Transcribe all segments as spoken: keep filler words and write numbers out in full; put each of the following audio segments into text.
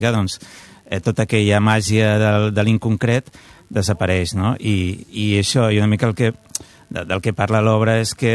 Ja, doncs, eh, tota aquella màgia del, de l'inconcret desapareix, no? I, i això, i una mica el que, de, del que parla l'obra és que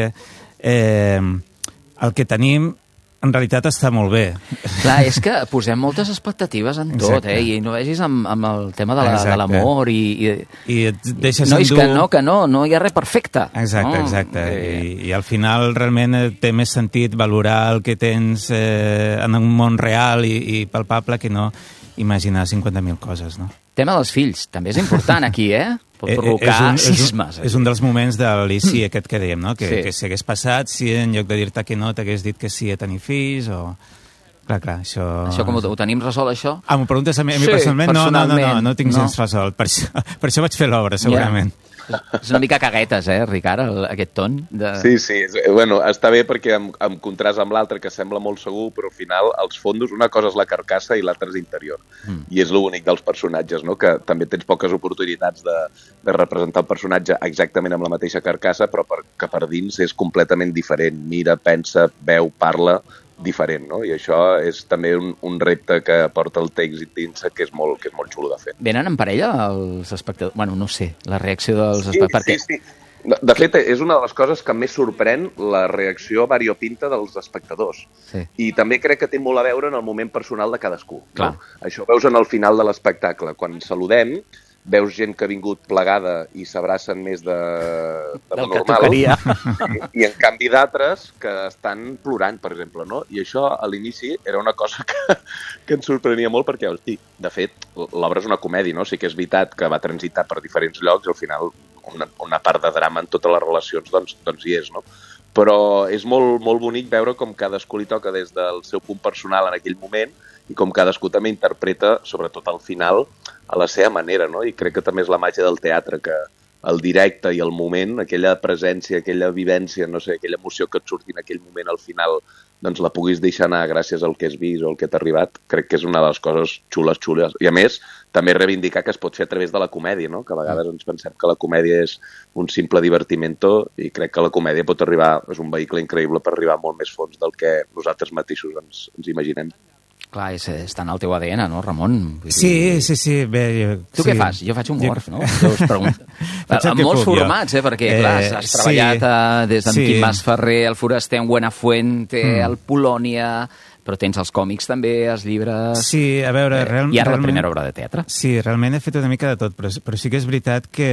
eh, el que tenim en realitat està molt bé. Clar, és que posem moltes expectatives en tot, Exacte. eh? I no vegis amb, amb el tema de l'amor i, i... I et deixes no, és endur... que no, que no, no hi ha res perfecte. Exacte, no? exacte. I, I al final realment té més sentit valorar el que tens eh, en un món real i, i palpable que no imaginar cinquanta mil coses, no? Tema dels fills, també és important aquí, eh? Pot provocar és un, cismes. És un, és un dels moments de l'Ici mm. aquest que dèiem, no? Que, sí. que si hagués passat, si en lloc de dir-te que no, t'hagués dit que sí a tenir fills, o... Clar, clar, això... Això com ho, ho tenim resolt, això? Ah, m'ho preguntes a mi, a mi sí, personalment? personalment? No, no, no, no, no tinc no. gens resolt. Per això, per això vaig fer l'obra, segurament. Yeah. És una mica caguetes, eh, Ricard, el, aquest ton? De... Sí, sí. És, bueno, està bé perquè en, en contrast amb l'altre, que sembla molt segur, però al final, els fondos, una cosa és la carcassa i l'altra és interior. Mm. I és l'únic dels personatges, no? Que també tens poques oportunitats de, de representar el personatge exactament amb la mateixa carcassa, però per, que per dins és completament diferent. Mira, pensa, veu, parla... diferent, no? I això és també un, un repte que porta el text dins que és molt, que és molt xulo de fer. Venen en parella els espectadors? Bueno, no sé, la reacció dels sí, espectadors. Sí, sí. De fet, és una de les coses que més sorprèn la reacció variopinta dels espectadors. Sí. I també crec que té molt a veure en el moment personal de cadascú. Clar. No? Això ho veus en el final de l'espectacle. Quan saludem, veus gent que ha vingut plegada i s'abracen més de, de Del normal. que tocaria. I, I en canvi d'altres que estan plorant, per exemple, no? I això a l'inici era una cosa que, que ens sorprenia molt perquè, hosti, de fet, l'obra és una comèdia, no? Sí que és veritat que va transitar per diferents llocs i al final una, una part de drama en totes les relacions doncs, doncs hi és, no? Però és molt, molt bonic veure com cadascú li toca des del seu punt personal en aquell moment i com cadascú també interpreta, sobretot al final, a la seva manera, no? I crec que també és la màgia del teatre, que el directe i el moment, aquella presència, aquella vivència, no sé, aquella emoció que et surti en aquell moment al final, doncs la puguis deixar anar gràcies al que has vist o al que t'ha arribat, crec que és una de les coses xules, xules. I a més, també reivindicar que es pot fer a través de la comèdia, no? Que a vegades ens pensem que la comèdia és un simple divertimento i crec que la comèdia pot arribar, és un vehicle increïble per arribar a molt més fons del que nosaltres mateixos ens, ens imaginem. Clar, és, està en el teu A D N, no, Ramon? Vull sí, dir... sí, sí. Bé, jo, tu sí. què fas? Jo faig humor, jo... no? Jo us pregunto. Amb molts puc, formats, jo. eh? Perquè, clar, eh, has treballat sí, a, des d'en sí. Quim Mas Ferrer, el Foraster en Buenafuente, mm. el Polònia... Però tens els còmics també, els llibres... Sí, a veure... Eh, real, I ara realment, la primera obra de teatre. Sí, realment he fet una mica de tot, però, però sí que és veritat que,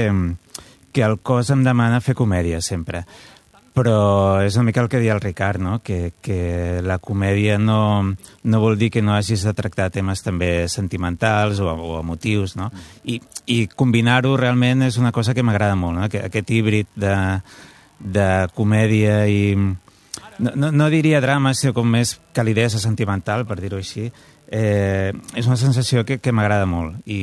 que el cos em demana fer comèdia, sempre. Però és una mica el que deia el Ricard, no? Que, que la comèdia no, no vol dir que no hagis de tractar temes també sentimentals o, o emotius, no? I, i combinar-ho realment és una cosa que m'agrada molt, no? Aquest híbrid de, de comèdia i... No, no, no diria drama, sinó com més calidesa sentimental, per dir-ho així. Eh, és una sensació que, que m'agrada molt i,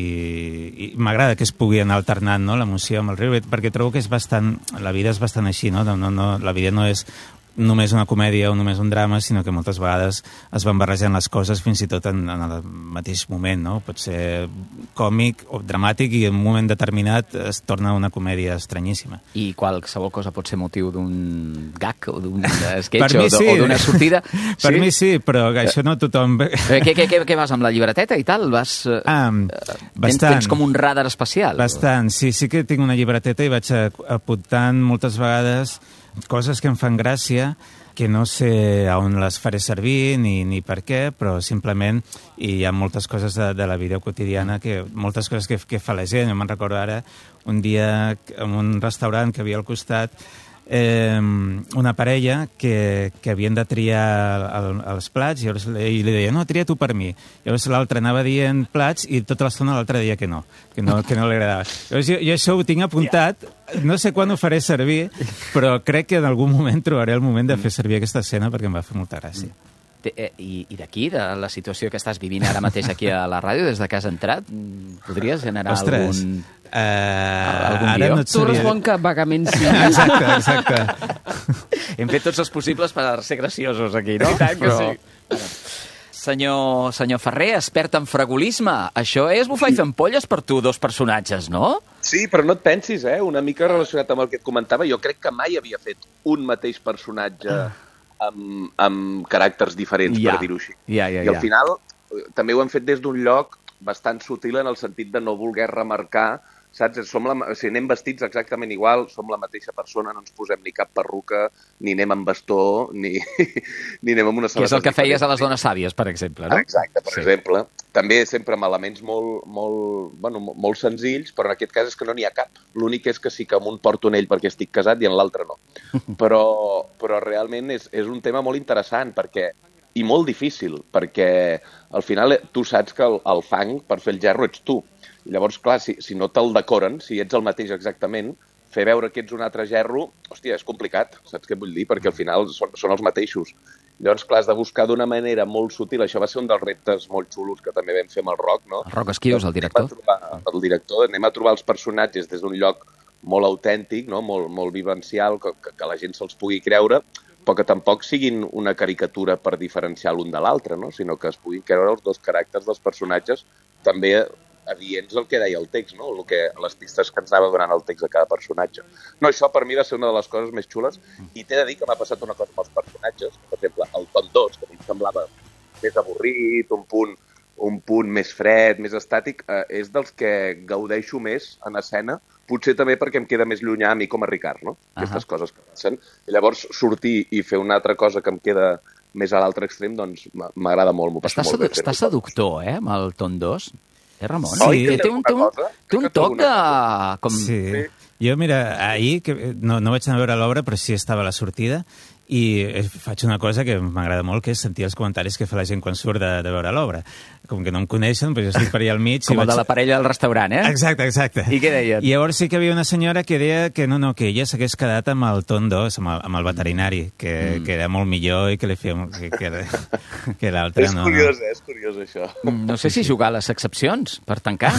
i m'agrada que es pugui anar alternant, no?, l'emoció amb el riure, perquè trobo que és bastant, la vida és bastant així, no? No, no, la vida no és només una comèdia o només un drama, sinó que moltes vegades es van barrejant les coses fins i tot en, en el mateix moment, no? Pot ser còmic o dramàtic i en un moment determinat es torna una comèdia estranyíssima. I qualsevol cosa pot ser motiu d'un gag o d'un sketch o, sí. o d'una sortida? Per sí? mi sí, però això no tothom... Què, què, què, què vas, amb la llibreteta i tal? Vas, ah, tens, bastant. Tens com un radar especial? Bastant, sí, sí que tinc una llibreteta i vaig apuntant moltes vegades coses que em fan gràcia, que no sé on les faré servir ni, ni per què, però simplement i hi ha moltes coses de, de la vida quotidiana, que, moltes coses que, que fa la gent. Jo me'n recordo ara un dia en un restaurant que havia al costat eh, una parella que, que havien de triar el, els plats i, llavors, i li deia, no, tria tu per mi. Llavors l'altre anava dient plats i tota l'estona l'altre deia que no, que no, que no li agradava. Llavors jo, jo això ho tinc apuntat, no sé quan ho faré servir, però crec que en algun moment trobaré el moment de fer servir aquesta escena perquè em va fer molta gràcia. I, i d'aquí, de la situació que estàs vivint ara mateix aquí a la ràdio, des de que has entrat, podries generar Ostres, algun... Uh, algun ara guió? no et Tu sabria... respon que vagament sí. Exacte, exacte. Hem fet tots els possibles per ser graciosos aquí, no? I tant que Però... sí. Senyor, senyor Ferrer, expert en fragolisme, això és bufar i fer ampolles per tu, dos personatges, no? Sí, però no et pensis, eh? Una mica relacionat amb el que et comentava, jo crec que mai havia fet un mateix personatge amb, amb caràcters diferents, ja. per dir-ho així. Ja, ja, I al ja. final també ho hem fet des d'un lloc bastant sutil en el sentit de no voler remarcar, saps? Som la, o sigui, anem vestits exactament igual, som la mateixa persona, no ens posem ni cap perruca, ni anem amb bastó, ni, ni anem amb una sabates. Que és el que feies a les dones sàvies, per exemple, no? Exacte, per sí. exemple. També sempre amb elements molt, molt, bueno, molt senzills, però en aquest cas és que no n'hi ha cap. L'únic és que sí que amb un porto un ell perquè estic casat i en l'altre no. Però, però realment és, és un tema molt interessant perquè i molt difícil, perquè al final tu saps que el, el fang per fer el gerro ets tu. I llavors, clar, si, si no te'l decoren, si ets el mateix exactament, fer veure que ets un altre gerro, hòstia, és complicat, saps què vull dir? Perquè al final són, són els mateixos. Llavors, clar, has de buscar d'una manera molt sutil. Això va ser un dels reptes molt xulos que també vam fer amb el Roc, no? El Roc Esquius, el director. Trobar, el director, anem a trobar els personatges des d'un lloc molt autèntic, no? molt, molt vivencial, que, que, que la gent se'ls pugui creure, però que tampoc siguin una caricatura per diferenciar l'un de l'altre, no? Sinó que es puguin creure els dos caràcters dels personatges, també adients el que deia el text, no? El que, les pistes que ens anava donant el text de cada personatge. No, això per mi va ser una de les coses més xules i t'he de dir que m'ha passat una cosa amb els personatges. Per exemple, el Ton dos, que em semblava més avorrit, un punt, un punt més fred, més estàtic, eh, és dels que gaudeixo més en escena, potser també perquè em queda més llunyà a mi com a Ricard, no? Uh-huh. Aquestes coses que passen. I llavors sortir i fer una altra cosa que em queda més a l'altre extrem, doncs m'agrada molt, m'ho passa està molt bé. Està seductor, eh, amb el Ton dos. Eh, Ramon? Sí. Té, té, un, té, un, té un toc de... Com... Sí. sí. Jo, mira, ahir, que no, no vaig anar a veure l'obra, però sí estava a la sortida, i faig una cosa que m'agrada molt, que és sentir els comentaris que fa la gent quan surt de, de veure l'obra. Com que no em coneixen, però jo estic per allà al mig... Com i el vaig... de la parella del restaurant, eh? Exacte, exacte. I què deien? I llavors sí que hi havia una senyora que deia que no, no, que ella s'hagués quedat amb el Ton dos, amb el, amb el veterinari, que, mm. que era molt millor i que li feia... Que, que, que l'altre és no... curiós, no. eh? És curiós, això. No sé si jugar a les excepcions, per tancar.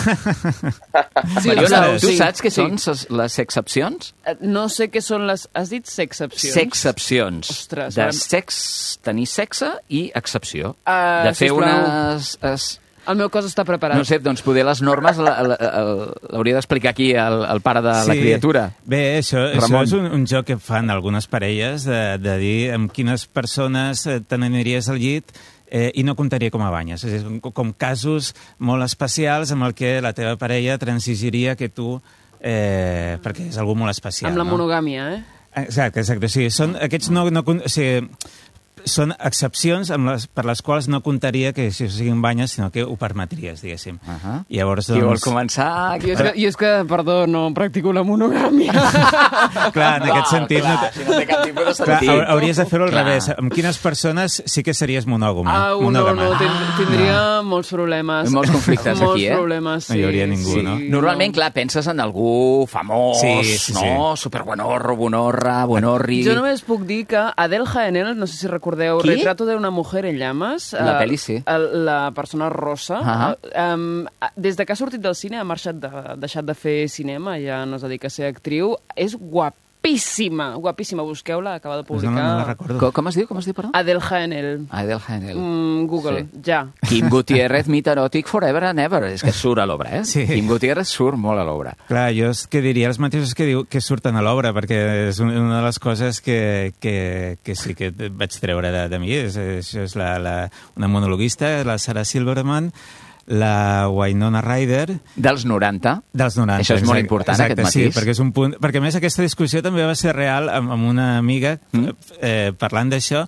Sí, Mariona, no, tu sí, saps què sí. són les excepcions? No sé què són les... Has dit sexcepcions? Sexcepcions. Ostres, de vam- sex, tenir sexe i excepció. Uh, de fer sisplau. unes... Es, El meu cos està preparat. no sé, doncs poder les normes la- la- la- l'hauria d'explicar aquí el, el pare de la criatura. Bé, això, això Ramon. és un, un joc que fan algunes parelles de, de dir amb quines persones eh, te n'aniries al llit eh, i no comptaria com a banyes. És a dir, com, com casos molt especials amb el que la teva parella transigiria que tu... Eh, perquè és algú molt especial. Amb la no? monogàmia, eh? Exacte, exacte. O sigui, són, aquests no, no, o sigui, són excepcions amb les, per les quals no comptaria que això siguin banyes, sinó que ho permetries, diguéssim. Uh -huh. I llavors, Qui vol doncs... començar? I és, que, I és que, perdó, no practico la monogàmia. Clar, en aquest sentit... Clar, no, si no té cap tipus de clar, sentit. hau- hauries de fer-ho al Clar. revés. Amb quines persones sí que series monògama? Ah, no, monògama. no, ten, tindria molts problemes. Molts conflictes molts aquí, eh? problemes, sí. No hi hauria ningú, sí, no? Normalment, clar, penses en algú famós, Sí, sí, no? Superbuenorro, buenorra, buenorri... Jo només puc dir que Adele Haenel, no sé si recordeu, Qui? Retrato de una mujer en llamas. La eh, pel·li, sí. el- La persona rossa. Ah. eh, um, des de que ha sortit del cine ha marxat de, deixat de fer cinema, ja no es dedica a ser actriu. És guapíssima, guapíssima. Busqueu-la, acaba de No, publicar... no, no la recordo. Com, com es diu, com es diu, perdó? Adele Haenel. Adele Haenel. Mm, Google, Sí. ja. Kim Gutiérrez, mit eròtic forever and ever. És que surt a l'obra, eh? Sí. Kim Gutiérrez surt molt a l'obra. Clar, jo és que diria els mateixos que diu que surten a l'obra, perquè és un- una de les coses que, que, que sí que vaig treure de, de mi. És, això és la, la, una monologuista, la Sarah Silverman, la Winona Ryder, Dels noranta. dels noranta. Això és molt exacte, important, exacte, aquest matís. Sí, perquè és un punt... Perquè, a més, aquesta discussió també va ser real amb, amb una amiga Mm. eh, parlant d'això,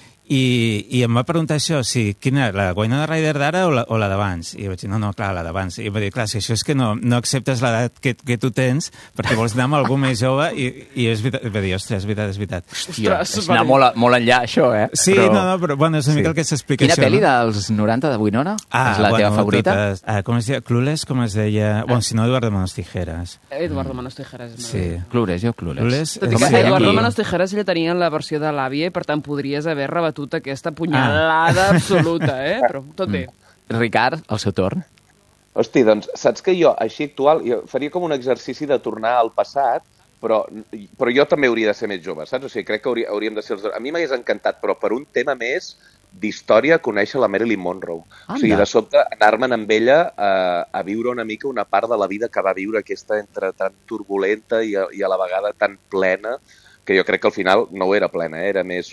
i, i em va preguntar això, si quina, la Winona Ryder d'ara o la, o la d'abans? I vaig dir, no, no, clar, la d'abans. I em va dir, clar, si això és que no, no acceptes l'edat que, que tu tens, perquè vols anar amb algú més jove, i, i és veritat, va dir, ostres, és veritat, és veritat. Hòstia, Ostres, és anar molt, a- molt enllà, això, eh? Sí, Però... no, no, però bueno, és una Sí. mica el que s'explica Quina això. pel·li no? dels noranta de Winona? Ah, és la bueno, teva favorita? Totes. Ah, com es deia? Clueless, com es deia? Bueno, si no, Eduardo Manos Tijeras. Eduardo Manos Tijeras. és Sí. Clules, jo Clules. Clueless, Tot i Com que es deia Eduardo aquí? Manos Tijeras ella tenia la versió de l'àvia i per tant podries haver rebatut aquesta punyalada absoluta, eh? Però tot bé. Ricard, al seu torn. Hosti, doncs, saps que jo, així actual, jo faria com un exercici de tornar al passat, però, però jo també hauria de ser més jove, saps? O sigui, crec que hauria, hauríem de ser els dos. A mi m'hagués encantat, però per un tema més d'història, conèixer la Marilyn Monroe. Anda. O sigui, de sobte, anar-me'n amb ella a, a viure una mica una part de la vida que va viure, aquesta entre tan turbulenta i a, i a la vegada tan plena, que jo crec que al final no era plena, eh? Era més un,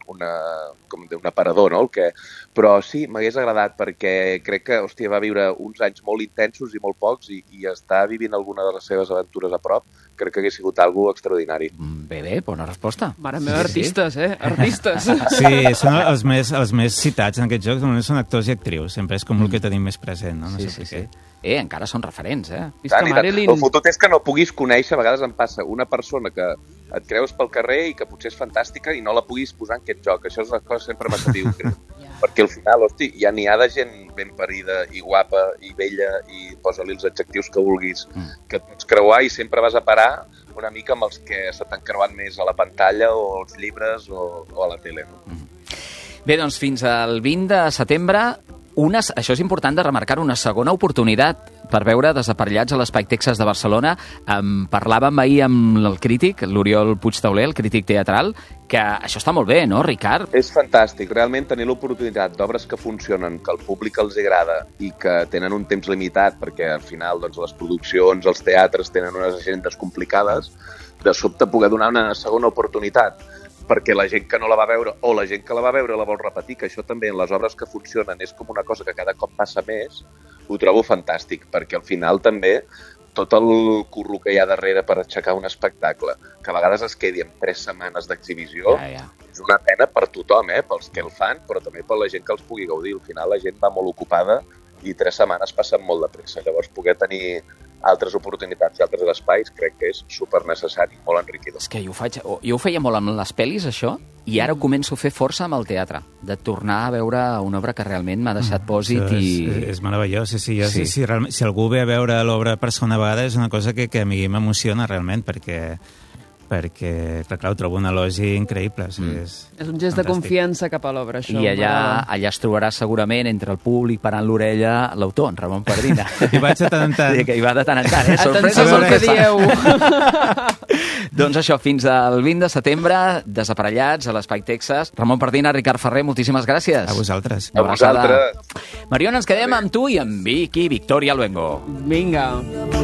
una, com un aparador, no? El que... Però sí, m'hagués agradat perquè crec que, hòstia, va viure uns anys molt intensos i molt pocs i, i estar vivint alguna de les seves aventures a prop crec que hagués sigut algo extraordinari. Bé, bé, bona resposta. Mare meva, sí, artistes, sí. eh? Artistes. Sí, són els més, els més citats en aquests jocs, només són actors i actrius, sempre és com el que tenim més present, no? No sí, sé sí, sí. Eh, encara són referents, eh? Tant, Marilyn... El fotut és que no puguis conèixer, a vegades em passa una persona que et creus pel carrer i que potser és fantàstica i no la puguis posar en aquest joc. Això és una cosa sempre massa diu. Yeah. Perquè al final, hosti, ja n'hi ha de gent ben parida i guapa i vella i posa-li els adjectius que vulguis, mm. que et pots creuar i sempre vas a parar una mica amb els que se t'han creuat més a la pantalla o als llibres o, o a la tele. No? Mm. Bé, doncs fins al vint de setembre, una, això és important de remarcar, una segona oportunitat per veure Desaparellats a l'Espai Texas de Barcelona. En parlàvem ahir amb el crític, l'Oriol Puigtauler, el crític teatral, que això està molt bé, no, Ricard? És fantàstic. Realment tenir l'oportunitat d'obres que funcionen, que al públic els agrada i que tenen un temps limitat, perquè al final doncs, les produccions, els teatres tenen unes agendes complicades, de sobte poder donar una segona oportunitat perquè la gent que no la va veure o la gent que la va veure la vol repetir, que això també en les obres que funcionen és com una cosa que cada cop passa més, ho trobo fantàstic, perquè al final també tot el curro que hi ha darrere per aixecar un espectacle, que a vegades es quedi en tres setmanes d'exhibició, ja, ja. És una pena per tothom, eh? Pels que el fan, però també per la gent que els pugui gaudir. Al final la gent va molt ocupada i tres setmanes passen molt de pressa. Llavors poder tenir altres oportunitats i altres espais crec que és super necessari, molt enriquidor. És que jo ho, faig, jo ho feia molt amb les pel·lis, això, i ara ho començo a fer força amb el teatre, de tornar a veure una obra que realment m'ha deixat pòsit mm, i... És, és meravellós, sí, sí. Jo, sí. Si, si, si algú ve a veure l'obra per segona vegada és una cosa que, que a mi m'emociona realment, perquè... perquè, clar, ho trobo un elogi increïble. O sigui, és, mm. és un gest fantàstic. De confiança cap a l'obra, això. I allà, allà es trobarà segurament entre el públic parant l'orella l'autor, en Ramon Pardina. I vaig de tant en tant. Sí, que hi va de tant en tant, eh? Atenció al que dieu. Doncs això, fins al vint de setembre, Desaparellats a l'Espai Texas. Ramon Pardina, Ricard Ferrer, moltíssimes gràcies. A vosaltres. A vosaltres. Mariona, ens quedem amb tu i amb Vicky Victoria Luengo. Vinga.